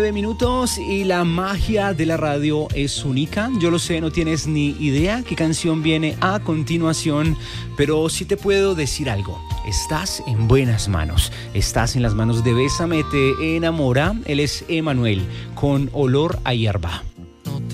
Minutos y la magia de la radio es única. Yo lo sé, no tienes ni idea qué canción viene a continuación, pero sí te puedo decir algo. Estás en buenas manos. Estás en las manos de Bésame Te Enamora. Él es Emanuel con Olor a Hierba.